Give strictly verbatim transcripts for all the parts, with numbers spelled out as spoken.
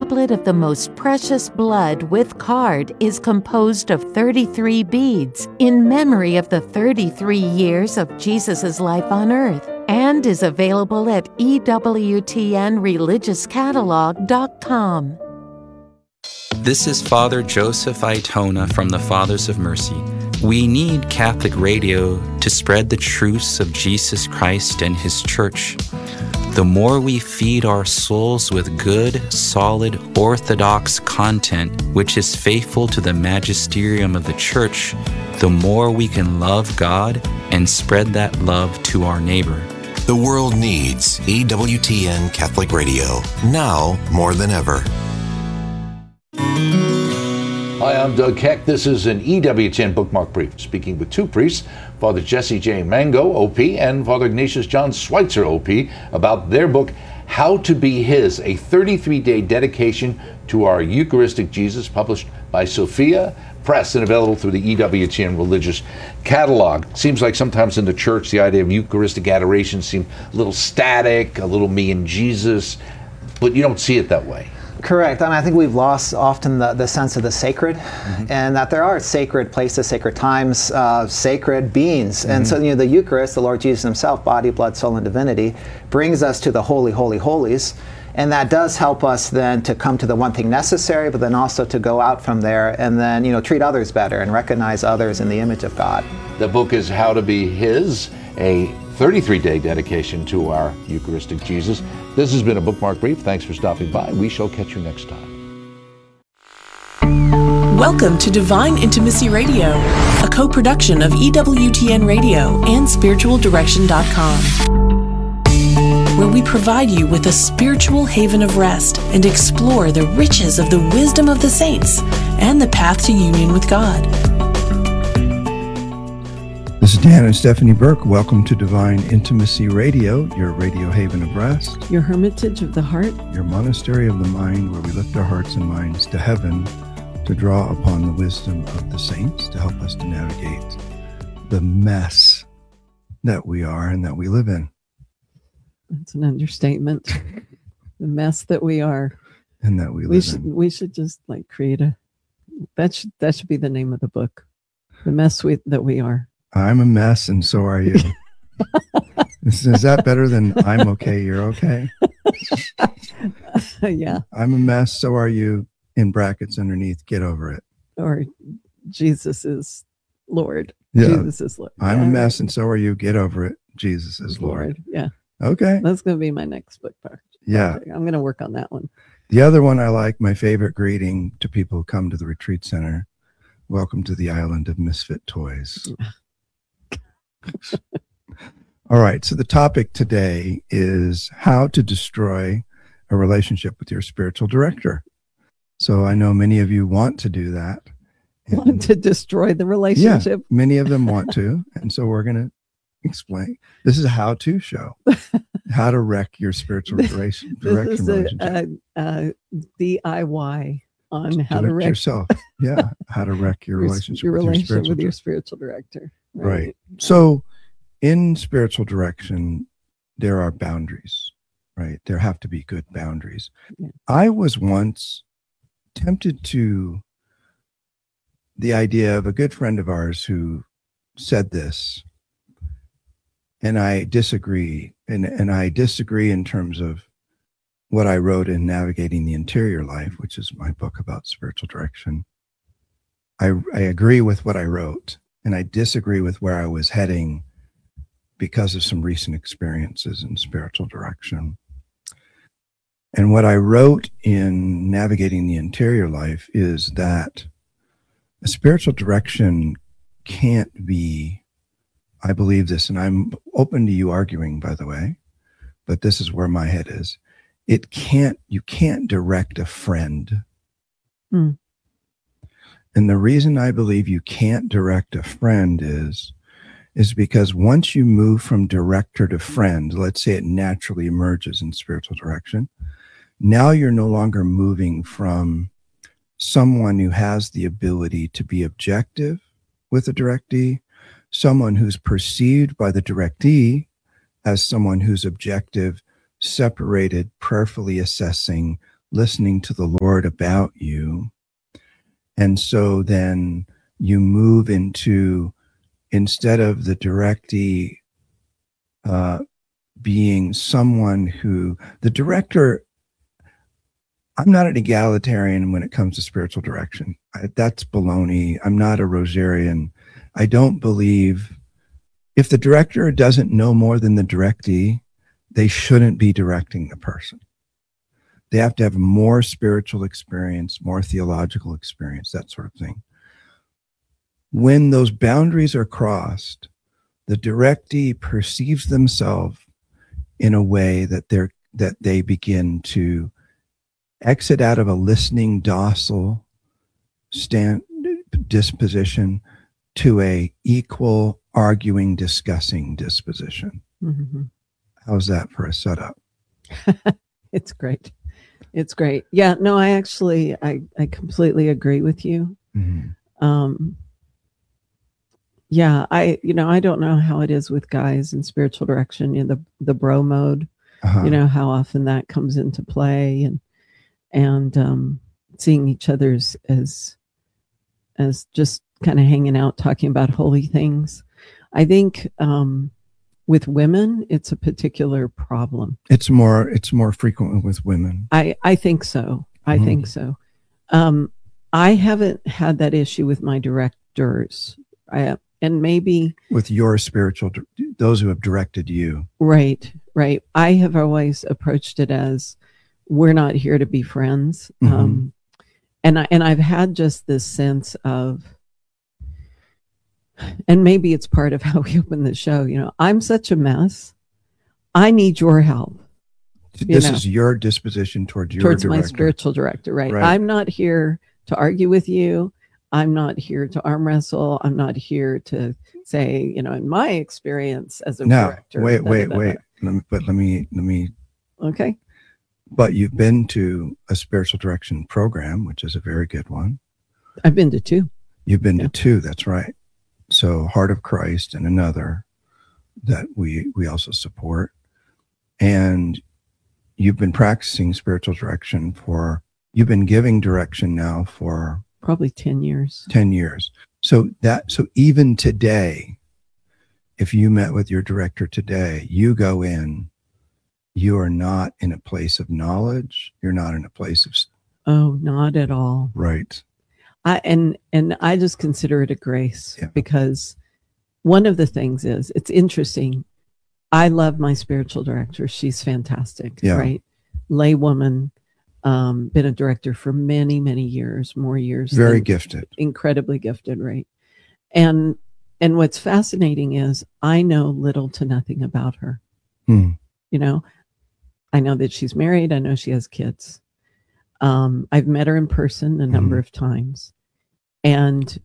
tablet of the most precious blood with card is composed of thirty-three beads in memory of the thirty-three years of Jesus' life on earth, and is available at E W T N religious catalog dot com. This is Father Joseph Aitona from the Fathers of Mercy. We need Catholic radio to spread the truths of Jesus Christ and His Church. The more we feed our souls with good, solid, orthodox content, which is faithful to the magisterium of the Church, the more we can love God and spread that love to our neighbor. The world needs E W T N Catholic Radio, now more than ever. Hi, I'm Doug Keck. This is an E W T N Bookmark Brief, speaking with two priests, Father Jesse J. Mango, O P, and Father Ignatius John Schweitzer, O P, about their book, How to Be His, a thirty-three day dedication to our Eucharistic Jesus, published by Sophia Press and available through the E W T N Religious Catalog. Seems like sometimes in the church, the idea of Eucharistic adoration seems a little static, a little me and Jesus, but you don't see it that way. Correct. And I think we've lost often the, the sense of the sacred, mm-hmm. and that there are sacred places, sacred times, uh, sacred beings. Mm-hmm. And so, you know, the Eucharist, the Lord Jesus himself, body, blood, soul, and divinity, brings us to the holy, holy, holies. And that does help us then to come to the one thing necessary, but then also to go out from there and then, you know, treat others better and recognize others in the image of God. The book is How to Be His, a thirty-three day dedication to our Eucharistic Jesus. This has been a Bookmark Brief. Thanks for stopping by. We shall catch you next time. Welcome to Divine Intimacy Radio, a co-production of E W T N Radio and spiritual direction dot com, where we provide you with a spiritual haven of rest and explore the riches of the wisdom of the saints and the path to union with God. This is Dan and Stephanie Burke. Welcome to Divine Intimacy Radio, your radio haven of rest, your hermitage of the heart, your monastery of the mind, where we lift our hearts and minds to heaven to draw upon the wisdom of the saints to help us to navigate the mess that we are and that we live in. That's an understatement. The mess that we are. And that we live we should, in. We should just like create a, that should, that should be the name of the book. The mess we, that we are. I'm a mess and so are you. is, is that better than I'm okay, you're okay? Yeah. I'm a mess, so are you, in brackets underneath, get over it. Or Jesus is Lord. Yeah. Jesus is Lord. I'm yeah. a mess and so are you, get over it. Jesus is Lord. Lord. Yeah. Okay. That's going to be my next book part. Yeah. I'm going to work on that one. The other one I like, my favorite greeting to people who come to the retreat center. Welcome to the island of misfit toys. All right. So the topic today is how to destroy a relationship with your spiritual director. So I know many of you want to do that. Want to destroy the relationship? Yeah, many of them want to. And so we're going to explain. This is a how-to show. How to wreck your spiritual direction, this direction is relationship. A, a, a D I Y on how do to it wreck yourself. Yeah, how to wreck your, your relationship, your with, relationship your spiritual with your spiritual director. Right. Right. So in spiritual direction, there are boundaries, right? There have to be good boundaries. Yeah. I was once tempted to the idea of a good friend of ours who said this, and I disagree. And, and I disagree in terms of what I wrote in Navigating the Interior Life, which is my book about spiritual direction. I, I agree with what I wrote, and I disagree with where I was heading because of some recent experiences in spiritual direction. And what I wrote in Navigating the Interior Life is that a spiritual direction can't be, I believe this, and I'm open to you arguing, by the way, but this is where my head is. It can't, you can't direct a friend. Mm. And the reason I believe you can't direct a friend is, is because once you move from director to friend, let's say it naturally emerges in spiritual direction, now you're no longer moving from someone who has the ability to be objective with a directee, someone who's perceived by the directee as someone who's objective, separated, prayerfully assessing, listening to the Lord about you. And so then you move into, instead of the directee uh, being someone who, the director, I'm not an egalitarian when it comes to spiritual direction. I, that's baloney. I'm not a Rosarian. I don't believe, if the director doesn't know more than the directee, they shouldn't be directing the person. They have to have more spiritual experience, more theological experience, that sort of thing. When those boundaries are crossed, the directee perceives themselves in a way that they're that they begin to exit out of a listening, docile stand disposition to a equal, arguing, discussing disposition. Mm-hmm. How's that for a setup? It's great. It's great. Yeah, no, I actually, I, I completely agree with you. Mm-hmm. Um, yeah, I, you know, I don't know how it is with guys in spiritual direction, in the, the bro mode, Uh-huh. you know, how often that comes into play, and, and, um, seeing each other's as, as just kind of hanging out, talking about holy things. I think, um, with women, it's a particular problem. It's more, it's more frequent with women. I, I think so. I Mhm. think so. Um, I haven't had that issue with my directors. I, and maybe With your spiritual, those who have directed you. right, right. I have always approached it as, we're not here to be friends. Mhm. Um, and I, and I've had just this sense of, and maybe it's part of how we open the show, you know, I'm such a mess. I need your help. This know, is your disposition towards your towards director. my spiritual director, right? Right. I'm not here to argue with you. I'm not here to arm wrestle. I'm not here to say, you know, in my experience as a Now, director. wait, da, da, wait, da, da. wait. Let me, but let me, let me, Okay. but you've been to a spiritual direction program, which is a very good one. I've been to two. You've been Yeah. to two, that's right. So Heart of Christ and another that we, we also support. And you've been practicing spiritual direction for, you've been giving direction now for Probably ten years. ten years. So that, so even today, if you met with your director today, you go in, you are not in a place of knowledge. You're not in a place of, Oh, not at all. right. I, and, and I just consider it a grace Yeah. because one of the things is, it's interesting. I love my spiritual director. She's fantastic. Yeah. Right. Lay woman, um, been a director for many, many years, more years. Very than- gifted. incredibly gifted, right? And and what's fascinating is I know little to nothing about her. Hmm. You know, I know that she's married. I know she has kids. Um, I've met her in person a number Mhm. of times, and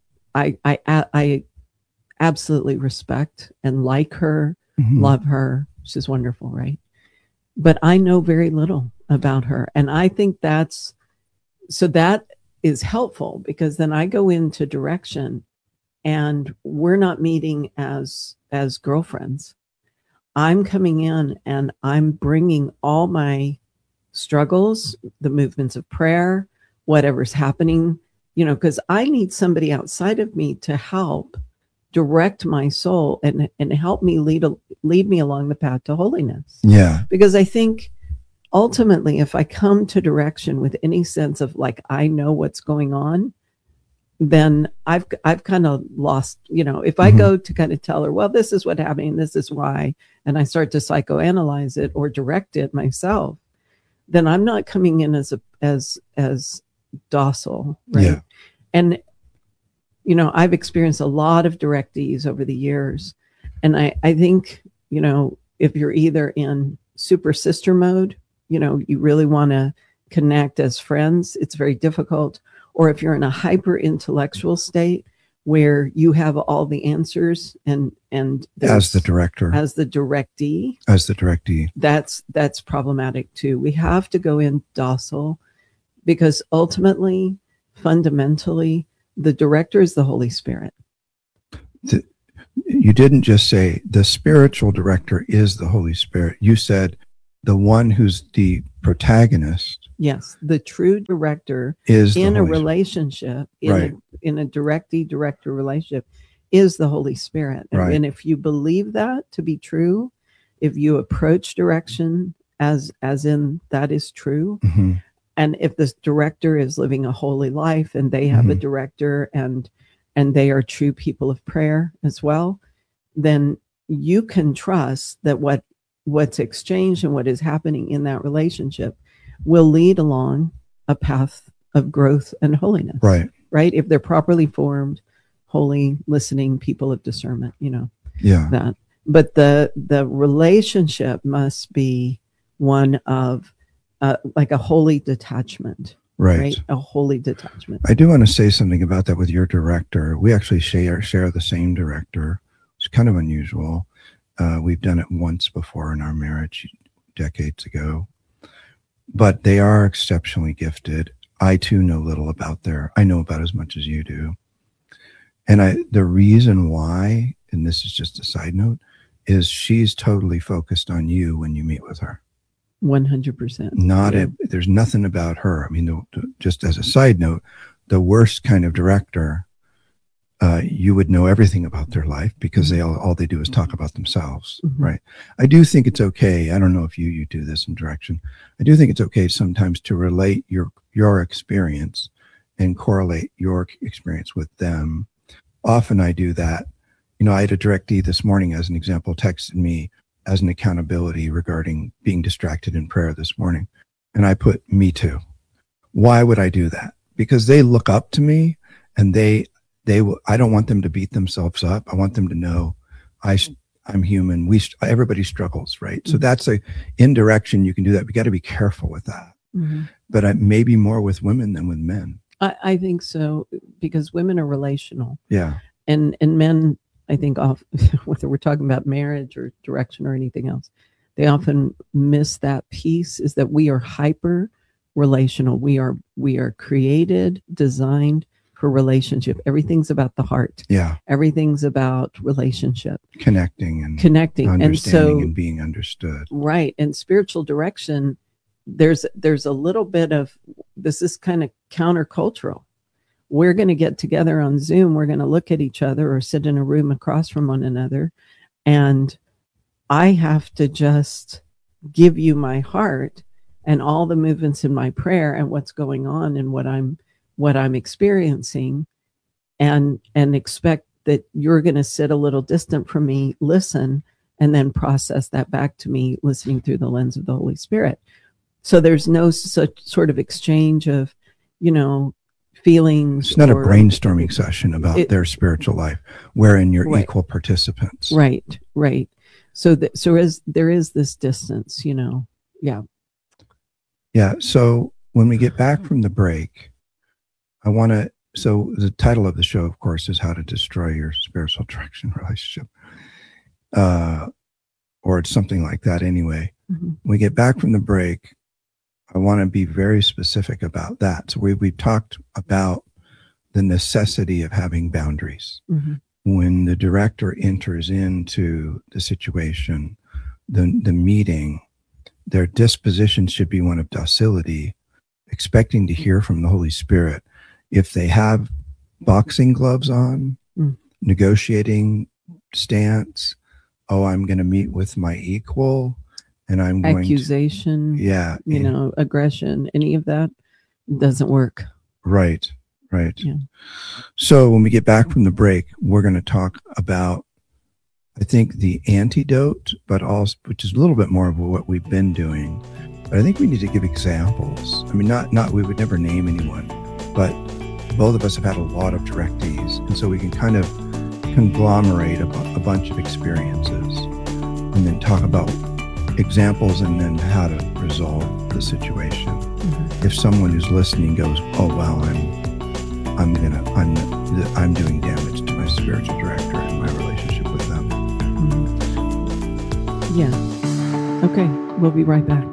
I I I absolutely respect and like her, Mhm. love her. She's wonderful, right? But I know very little about her, and I think that's so that is helpful because then I go into direction and we're not meeting as as girlfriends. I'm coming in and I'm bringing all my struggles, the movements of prayer, whatever's happening, you know, because I need somebody outside of me to help direct my soul and and help me lead lead me along the path to holiness. Yeah. Because I think ultimately, if I come to direction with any sense of like I know what's going on, then I've I've kind of lost, you know, if I Mhm. go to kind of tell her, well, this is what happened, this is why, and I start to psychoanalyze it or direct it myself, then I'm not coming in as a as as docile, right? Yeah. And you know, I've experienced a lot of directees over the years, and I I think, you know, if you're either in super sister mode, you know, you really want to connect as friends, it's very difficult. Or if you're in a hyper intellectual state where you have all the answers and and As the there's- director, as the directee, as the directee. that's that's problematic too. We have to go in docile because ultimately, fundamentally, the director is the Holy Spirit. You didn't just say the spiritual director is the Holy Spirit. You said the one who's the protagonist Yes, the true director is the in a Holy Spirit. relationship, in Right. a in a directee director relationship, is the Holy Spirit. And, Right. and if you believe that to be true, if you approach direction as as in that is true, Mhm. and if this director is living a holy life and they have a Mhm. director and and they are true people of prayer as well, then you can trust that what what's exchanged and what is happening in that relationship will lead along a path of growth and holiness. Right. Right? If they're properly formed, holy, listening people of discernment, you know, Yeah. that. But the the relationship must be one of uh, like a holy detachment. Right. Right? A holy detachment. I do want to say something about that with your director. We actually share share the same director. It's kind of unusual. Uh, we've done it once before in our marriage decades ago, but they are exceptionally gifted. I too know little about their, I know about as much as you do. And I, the reason why, and this is just a side note, is she's totally focused on you when you meet with her. one hundred percent. Not Yeah. a, there's nothing about her. I mean, the, the, just as a side note, the worst kind of director, uh, you would know everything about their life because they all, all they do is talk about themselves, Mhm. right? I do think it's okay. I don't know if you you do this in direction. I do think it's okay sometimes to relate your your experience and correlate your experience with them. Often I do that. You know, I had a directee this morning, as an example, texted me as an accountability regarding being distracted in prayer this morning, and I put me too. Why would I do that? Because they look up to me, and they they will. I don't want them to beat themselves up. I want them to know I I'm human. We everybody struggles, right? So that's a in direction. You can do that. We got to be careful with that. Mm-hmm. But I, maybe more with women than with men. I, I think so, because women are relational. Yeah. And and men, I think, off whether we're talking about marriage or direction or anything else, they often miss that piece, is that we are hyper relational. We are we are created, designed for relationship. Everything's about the heart. Yeah. Everything's about relationship. Connecting and connecting. Understanding and so and being understood. Right. And spiritual direction, there's there's a little bit of, this is kind of countercultural. We're going to get together on Zoom. We're going to look at each other or sit in a room across from one another. And I have to just give you my heart and all the movements in my prayer and what's going on and what I'm what I'm experiencing, and and expect that you're going to sit a little distant from me, listen, and then process that back to me, listening through the lens of the Holy Spirit. So there's no such sort of exchange of, you know, feelings. It's not or, a brainstorming session about it, their spiritual life, wherein you're right. equal participants. Right, right. So, th- so is, there is this distance, you know. Yeah. Yeah. So when we get back from the break, I want to, so the title of the show, of course, is How to Destroy Your Spiritual Direction Relationship. Uh, or it's something like that anyway. Mm-hmm. When we get back from the break, I want to be very specific about that. So we, we've talked about the necessity of having boundaries. Mm-hmm. When the director enters into the situation, the, the meeting, their disposition should be one of docility, expecting to hear from the Holy Spirit. If they have boxing gloves on, mm. negotiating stance, oh, I'm going to meet with my equal, and I'm going accusation, to, yeah, you and, know, aggression, any of that doesn't work. Right, right. Yeah. So when we get back from the break, we're going to talk about, I think, the antidote, but also, which is a little bit more of what we've been doing. But I think we need to give examples. I mean, not, not, we would never name anyone, but both of us have had a lot of directees. And so we can kind of conglomerate a, a bunch of experiences and then talk about examples and then how to resolve the situation. Mm-hmm. If someone who's listening goes, oh, wow, I'm, I'm gonna, I'm, I'm doing damage to my spiritual director and my relationship with them. Mm-hmm. Yeah. Okay. We'll be right back.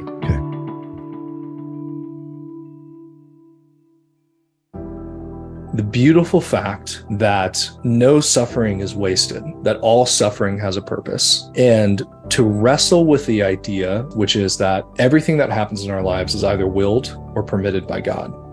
the beautiful fact that no suffering is wasted, that all suffering has a purpose, and to wrestle with the idea, which is that everything that happens in our lives is either willed or permitted by God.